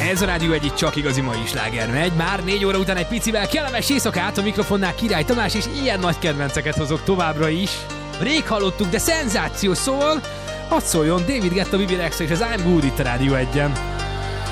Ez a Rádió Egy, itt csak igazi mai sláger megy. Már 4 óra után egy picivel kellemes éjszakát, a mikrofonnál Király Tamás, és ilyen nagy kedvenceket hozok továbbra is. Rég hallottuk, de szenzációs, szóval hadd szóljon David Guetta, Bibi Rexha és az I'm Good itt a Rádió Egyen.